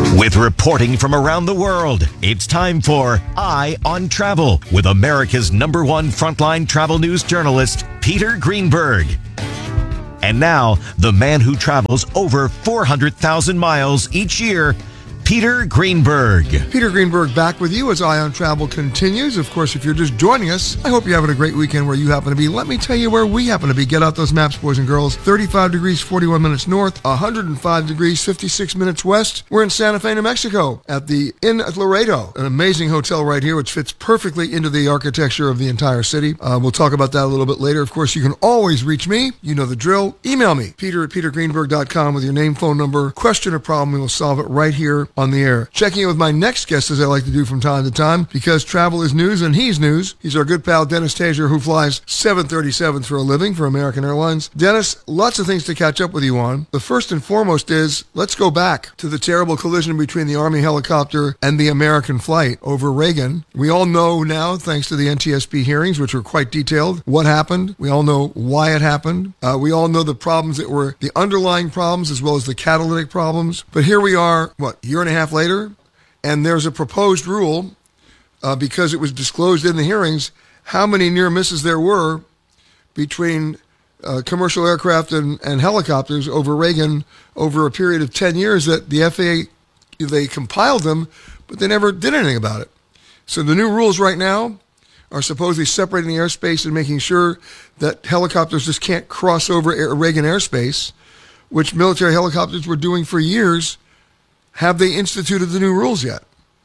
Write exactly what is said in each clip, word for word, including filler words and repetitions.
With reporting from around the world, it's time for Eye on Travel with America's number one frontline travel news journalist, Peter Greenberg. And now, the man who travels over four hundred thousand miles each year, Peter Greenberg. Peter Greenberg back with you as Eye on Travel continues. Of course, if you're just joining us, I hope you're having a great weekend where you happen to be. Let me tell you where we happen to be. Get out those maps, boys and girls. thirty-five degrees, forty-one minutes north, one hundred five degrees, fifty-six minutes west. We're in Santa Fe, New Mexico at the Inn at Laredo, an amazing hotel right here, which fits perfectly into the architecture of the entire city. Uh, we'll talk about that a little bit later. Of course, you can always reach me. You know the drill. Email me, peter at peter greenberg dot com with your name, phone number, question or problem. We will solve it right here on the air. Checking in with my next guest, as I like to do from time to time, because travel is news and he's news. He's our good pal, Dennis Tazier, who flies seven thirty-sevens for a living for American Airlines. Dennis, lots of things to catch up with you on. The first and foremost is, let's go back to the terrible collision between the Army helicopter and the American flight over Reagan. We all know now, thanks to the N T S B hearings, which were quite detailed, what happened. We all know why it happened. Uh, we all know the problems that were the underlying problems as well as the catalytic problems. But here we are, what, a year and a half later? And there's a proposed rule, uh, because it was disclosed in the hearings, how many near misses there were between uh, commercial aircraft and, and helicopters over Reagan over a period of ten years that the F A A, they compiled them, but they never did anything about it. So the new rules right now are supposedly separating the airspace and making sure that helicopters just can't cross over air, Reagan airspace, which military helicopters were doing for years. Have they instituted the new rules yet?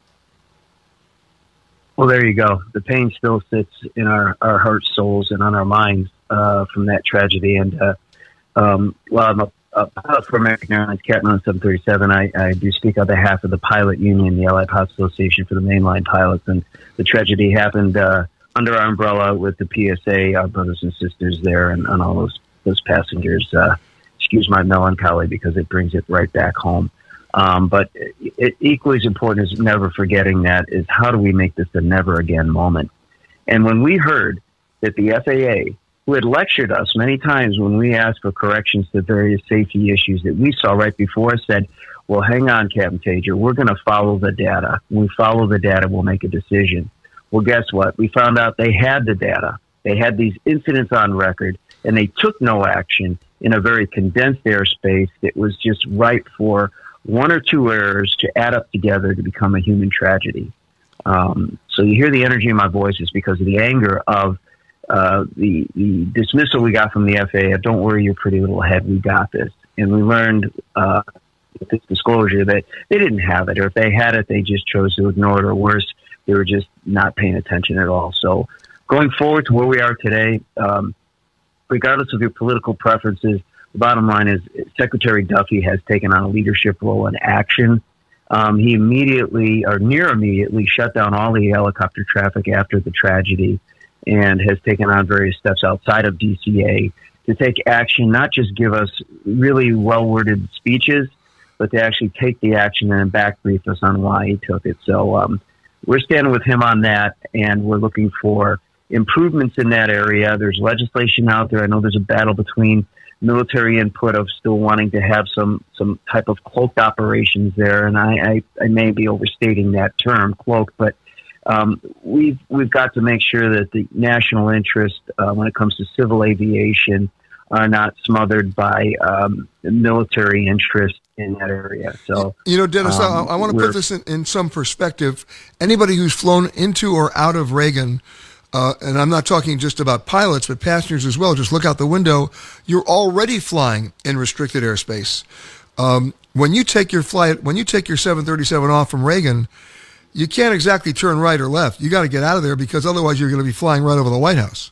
Well, there you go. The pain still sits in our, our hearts, souls, and on our minds uh, from that tragedy. And uh, um, while I'm a, a pilot for American Airlines, Captain on seven thirty-seven, I, I do speak on behalf of the pilot union, the Allied Pilot Association for the mainline pilots. And the tragedy happened uh, under our umbrella with the P S A, our brothers and sisters there, and, and all those, those passengers. Uh, excuse my melancholy because it brings it right back home. Um, but it, equally as important as never forgetting that is how do we make this a never again moment? And when we heard that the F A A, who had lectured us many times when we asked for corrections to various safety issues that we saw right before us, said, well, hang on, Captain Tazier, we're going to follow the data. When we follow the data, we'll make a decision. Well, guess what? We found out they had the data. They had these incidents on record, and they took no action in a very condensed airspace that was just ripe for one or two errors to add up together to become a human tragedy. Um, so you hear the energy in my voice is because of the anger of uh, the, the dismissal we got from the F A A. Don't worry your pretty little head, we got this. And we learned uh, with this disclosure that they didn't have it, or if they had it, they just chose to ignore it, or worse, they were just not paying attention at all. So going forward to where we are today, um, regardless of your political preferences, the bottom line is Secretary Duffy has taken on a leadership role in action. Um, he immediately, or near immediately, shut down all the helicopter traffic after the tragedy and has taken on various steps outside of D C A to take action, not just give us really well-worded speeches, but to actually take the action and back brief us on why he took it. So um, we're standing with him on that, and we're looking for improvements in that area. There's legislation out there. I know there's a battle between military input of still wanting to have some, some type of cloaked operations there. And I, I, I may be overstating that term, cloaked, but um, we've, we've got to make sure that the national interest uh, when it comes to civil aviation are not smothered by um, military interest in that area. So, you know, Dennis, um, I, I want to put this in, in some perspective. Anybody who's flown into or out of Reagan, Uh, and I'm not talking just about pilots, but passengers as well. Just look out the window. You're already flying in restricted airspace. Um, when you take your flight, when you take your seven thirty-seven off from Reagan, you can't exactly turn right or left. You got to get out of there because otherwise you're going to be flying right over the White House.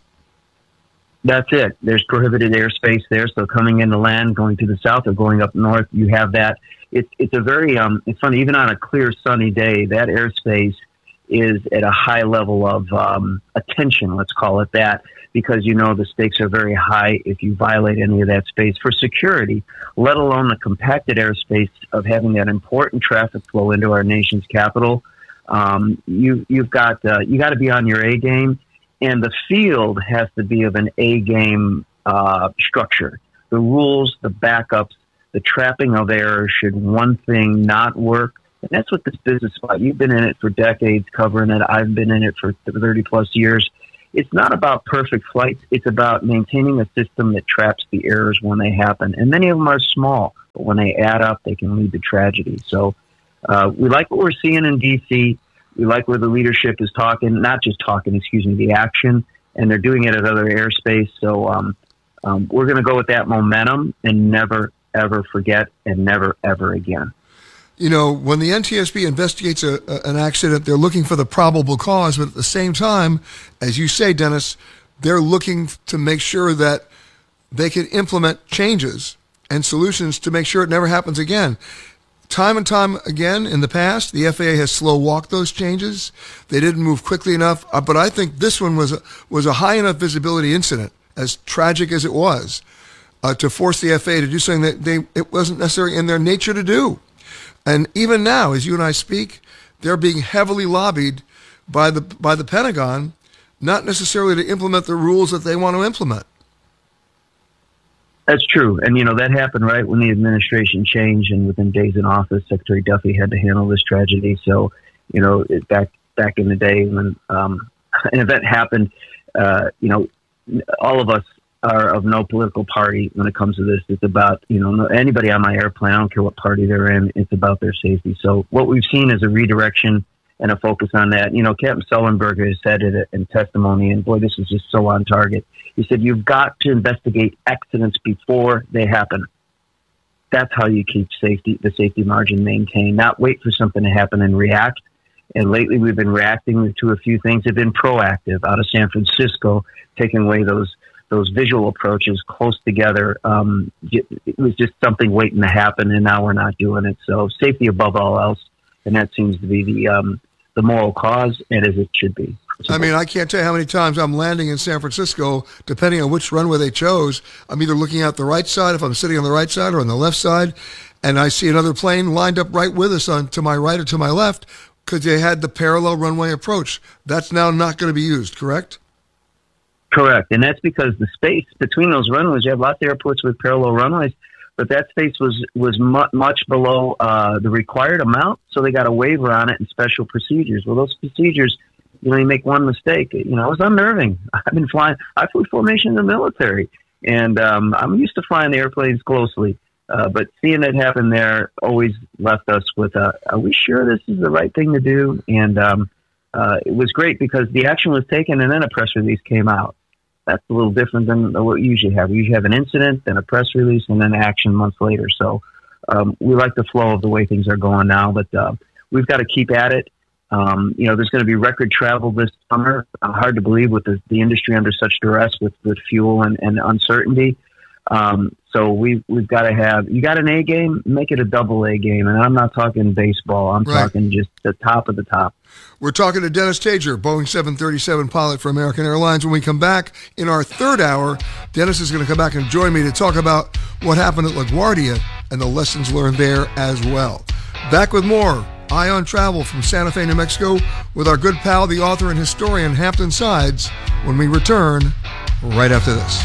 That's it. There's prohibited airspace there. So coming into land, going to the south or going up north, you have that. It's it's a very um. It's funny. Even on a clear sunny day, that airspace is at a high level of um, attention, let's call it that, because you know the stakes are very high if you violate any of that space for security, let alone the compacted airspace of having that important traffic flow into our nation's capital. Um, you, you've got uh, you got to be on your A game, and the field has to be of an A game uh, structure. The rules, the backups, the trapping of errors should one thing not work, And that's what this business is about. You've been in it for decades, covering it. I've been in it for thirty plus years. It's not about perfect flights. It's about maintaining a system that traps the errors when they happen. And many of them are small, but when they add up, they can lead to tragedy. So uh, we like what we're seeing in D C. We like where the leadership is talking, not just talking, excuse me, the action, and they're doing it at other airspace. So um, um, we're going to go with that momentum and never, ever forget, and never, ever again. You know, when the N T S B investigates a, a, an accident, they're looking for the probable cause, but at the same time, as you say, Dennis, they're looking to make sure that they can implement changes and solutions to make sure it never happens again. Time and time again in the past, the F A A has slow-walked those changes. They didn't move quickly enough, uh, but I think this one was a, was a high enough visibility incident, as tragic as it was, uh, to force the F A A to do something that they it wasn't necessarily in their nature to do. And even now, as you and I speak, they're being heavily lobbied by the by the Pentagon, not necessarily to implement the rules that they want to implement. That's true. And, you know, that happened right when the administration changed, and within days in office, Secretary Duffy had to handle this tragedy. So, you know, it, back back in the day when um, an event happened, uh, you know, all of us are of no political party when it comes to this. It's about, you know, anybody on my airplane, I don't care what party they're in, it's about their safety. So what we've seen is a redirection and a focus on that. You know, Captain Sullenberger has said it in testimony, and boy, this is just so on target. He said, you've got to investigate accidents before they happen. That's how you keep safety, the safety margin maintained, not wait for something to happen and react. And lately we've been reacting to a few things, have been proactive out of San Francisco, taking away those those visual approaches close together. Um, it was just something waiting to happen, and now we're not doing it. So safety above all else, and that seems to be the um, the moral cause, and as it should be. I mean, I can't tell you how many times I'm landing in San Francisco, depending on which runway they chose. I'm either looking out the right side, if I'm sitting on the right side, or on the left side, and I see another plane lined up right with us on to my right or to my left, because they had the parallel runway approach. That's now not going to be used, correct? Correct. And that's because the space between those runways, you have lots of airports with parallel runways, but that space was, was mu- much below uh, the required amount, so they got a waiver on it and special procedures. Well, those procedures, you know, you make one mistake. You know, it was unnerving. I've been flying, I flew formation in the military, and um, I'm used to flying the airplanes closely. Uh, but seeing it happen there always left us with, a, are we sure this is the right thing to do? And um, uh, it was great because the action was taken and then a press release came out. That's a little different than what we usually have. We usually have an incident, then a press release, and then action months later. So um, we like the flow of the way things are going now, but uh, we've got to keep at it. Um, you know, there's going to be record travel this summer. Uh, hard to believe with the, the industry under such duress with, with fuel and, and uncertainty. Um, so we, we've got to have, you got an A game, make it a double A game. And I'm not talking baseball. I'm right. talking just the top of the top. We're talking to Dennis Tager, Boeing seven thirty-seven pilot for American Airlines. When we come back in our third hour, Dennis is going to come back and join me to talk about what happened at LaGuardia and the lessons learned there as well. Back with more Eye on Travel from Santa Fe, New Mexico, with our good pal, the author and historian, Hampton Sides, when we return right after this.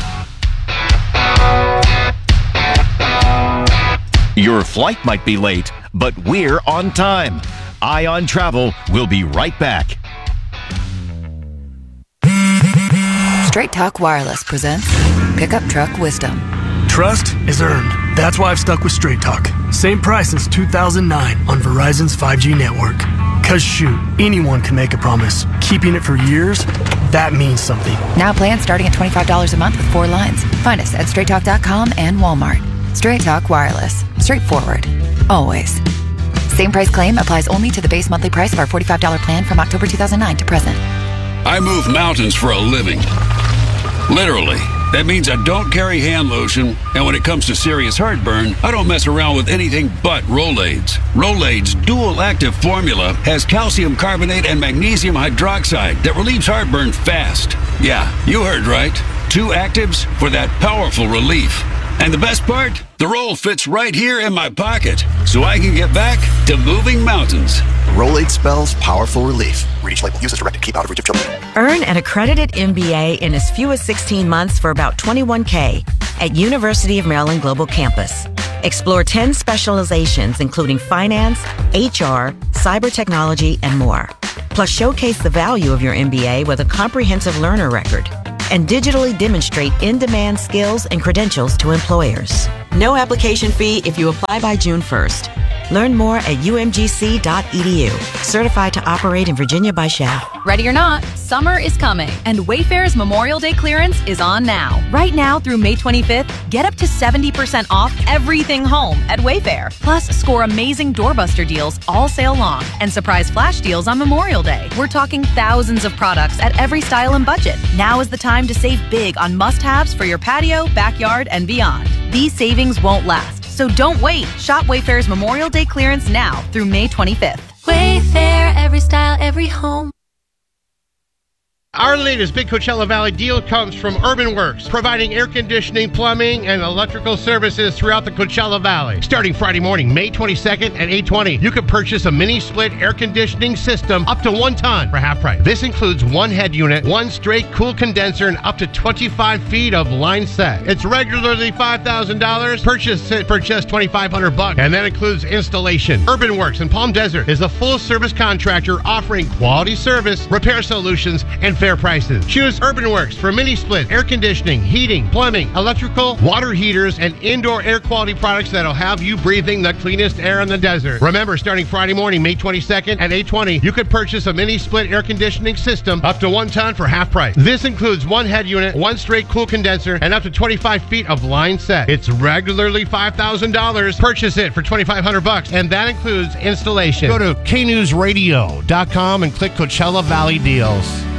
Your flight might be late, but we're on time. Eye on Travel will be right back. Straight Talk Wireless presents Pickup Truck Wisdom. Trust is earned. That's why I've stuck with Straight Talk. Same price since two thousand nine on Verizon's five G network. Cause shoot, anyone can make a promise. Keeping it for years, that means something. Now plans starting at twenty-five dollars a month with four lines. Find us at straight talk dot com and Walmart. Straight Talk Wireless. Straightforward. Always. Same price claim applies only to the base monthly price of our forty-five dollars plan from October two thousand nine to present. I move mountains for a living. Literally. That means I don't carry hand lotion, and when it comes to serious heartburn, I don't mess around with anything but Rolaids. Rolaids' dual-active formula has calcium carbonate and magnesium hydroxide that relieves heartburn fast. Yeah, you heard right. Two actives for that powerful relief. And the best part? The roll fits right here in my pocket, so I can get back to moving mountains. Rolade spells powerful relief. Read each label. Use as directed. Keep out of reach of children. Earn an accredited M B A in as few as sixteen months for about twenty-one thousand dollars at University of Maryland Global Campus. Explore ten specializations, including finance, H R, cyber technology, and more. Plus, showcase the value of your M B A with a comprehensive learner record and digitally demonstrate in-demand skills and credentials to employers. No application fee if you apply by June first. Learn more at u m g c dot e d u. Certified to operate in Virginia by S H A. Ready or not, summer is coming, and Wayfair's Memorial Day clearance is on now. Right now through May twenty-fifth, get up to seventy percent off everything home at Wayfair. Plus, score amazing doorbuster deals all sale long and surprise flash deals on Memorial Day. We're talking thousands of products at every style and budget. Now is the time to save big on must-haves for your patio, backyard, and beyond. These savings won't last, so don't wait. Shop Wayfair's Memorial Day clearance now through May twenty-fifth. Wayfair, every style, every home. Our latest big Coachella Valley deal comes from Urban Works, providing air conditioning, plumbing, and electrical services throughout the Coachella Valley. Starting Friday morning, May twenty-second at eight twenty, you can purchase a mini-split air conditioning system up to one ton for half price. This includes one head unit, one straight cool condenser, and up to twenty-five feet of line set. It's regularly five thousand dollars. Purchase it for just twenty-five hundred bucks, and that includes installation. Urban Works in Palm Desert is a full-service contractor offering quality service, repair solutions, and fair prices. Choose Urban Works for mini split, air conditioning, heating, plumbing, electrical, water heaters, and indoor air quality products that'll have you breathing the cleanest air in the desert. Remember, starting Friday morning, May twenty-second at eight twenty, you could purchase a mini split air conditioning system up to one ton for half price. This includes one head unit, one straight cool condenser, and up to twenty-five feet of line set. It's regularly five thousand dollars. Purchase it for twenty-five hundred bucks, and that includes installation. Go to k news radio dot com and click Coachella Valley Deals.